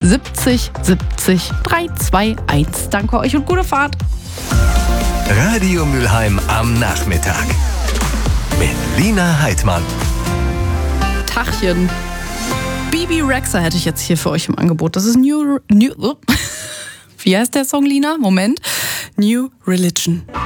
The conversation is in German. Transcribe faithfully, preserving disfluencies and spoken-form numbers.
siebzig siebzig drei zwei eins. Danke euch und gute Fahrt. Radio Mülheim am Nachmittag mit Lina Heidmann. Tachchen. Bibi Rexha hätte ich jetzt hier für euch im Angebot. Das ist New... New Wie heißt der Song, Lina? Moment. New Religion.